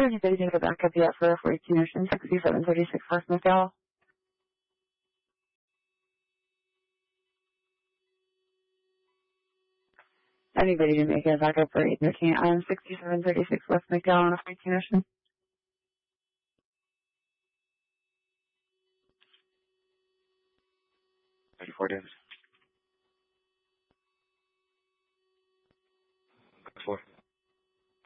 anybody take a backup yet for 418 Ocean 6736 West McDowell? Anybody to make a backup for 6736 West McDowell on a 418 Ocean? 34 Davis.